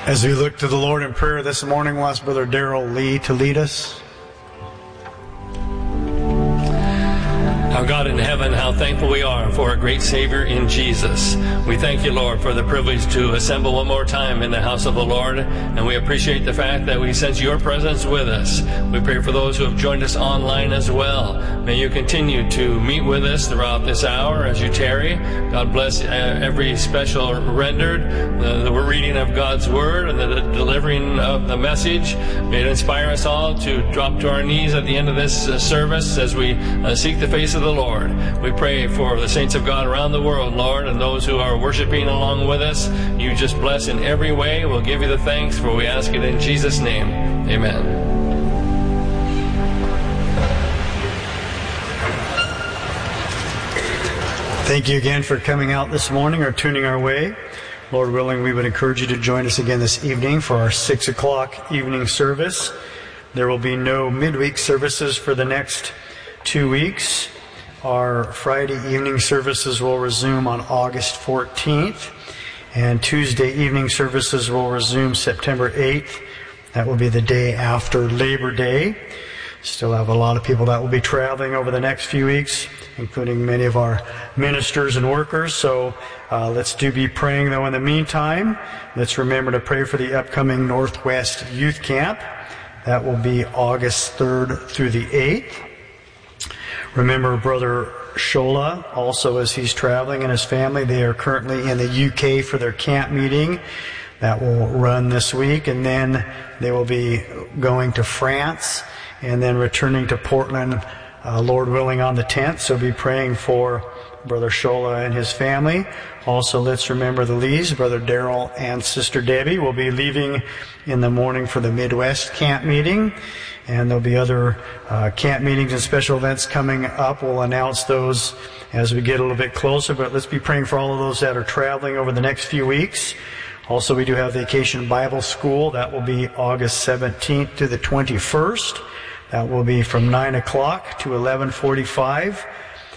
As we look to the Lord in prayer this morning, we'll ask Brother Darrell Lee to lead us. Our God in heaven, how thankful we are for a great Savior in Jesus. We thank you, Lord, for the privilege to assemble one more time in the house of the Lord, and we appreciate the fact that we sense your presence with us. We pray for those who have joined us online as well. May you continue to meet with us throughout this hour as you tarry. God bless every special rendered, the reading of God's Word and the delivering of the message. May it inspire us all to drop to our knees at the end of this service as we seek the face of the Lord. We pray for the saints of God around the world, Lord, and those who are worshiping along with us. You just bless in every way. We'll give you the thanks, for we ask it in Jesus' name. Amen. Thank you again for coming out this morning or tuning our way. Lord willing, we would encourage you to join us again this evening for our 6 o'clock evening service. There will be no midweek services for the next 2 weeks. Our Friday evening services will resume on August 14th, and Tuesday evening services will resume September 8th. That will be the day after Labor Day. Still have a lot of people that will be traveling over the next few weeks, including many of our ministers and workers. So let's be praying, though, in the meantime. Let's remember to pray for the upcoming Northwest Youth Camp. That will be August 3rd through the 8th. Remember Brother Shola, also as he's traveling, and his family. They are currently in the UK for their camp meeting. That will run this week, and then they will be going to France and then returning to Portland, Lord willing, on the 10th. So be praying for Brother Shola and his family. Also, let's remember the Lees, Brother Darrell and Sister Debbie will be leaving in the morning for the Midwest camp meeting. And there'll be other camp meetings and special events coming up. We'll announce those as we get a little bit closer, but let's be praying for all of those that are traveling over the next few weeks. Also, we do have Vacation Bible School. That will be August 17th to the 21st. That will be from 9 o'clock to 11:45.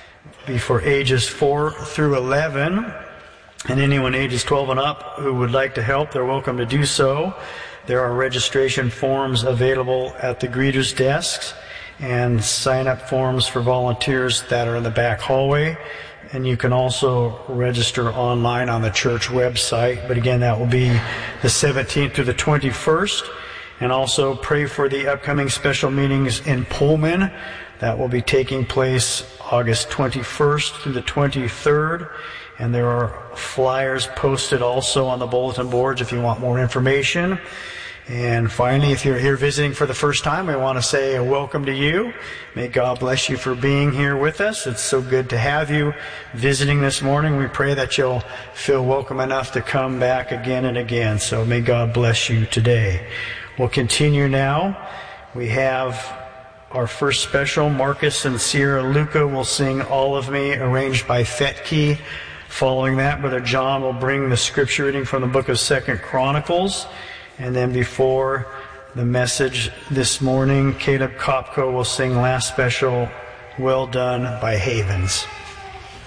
Be for ages 4 through 11. And anyone ages 12 and up who would like to help, they're welcome to do so. There are registration forms available at the greeters' desks and sign-up forms for volunteers that are in the back hallway. And you can also register online on the church website. But again, that will be the 17th to the 21st. And also pray for the upcoming special meetings in Pullman. That will be taking place August 21st through the 23rd. And there are flyers posted also on the bulletin boards if you want more information. And finally, if you're here visiting for the first time, we want to say a welcome to you. May God bless you for being here with us. It's so good to have you visiting this morning. We pray that you'll feel welcome enough to come back again and again. So may God bless you today. We'll continue now. We have our first special. Marcus and Sierra Luca will sing All of Me, arranged by Fetke. Following that, Brother John will bring the scripture reading from the book of 2 Chronicles. And then before the message this morning, Caleb Kopko will sing last special, Well Done by Havens.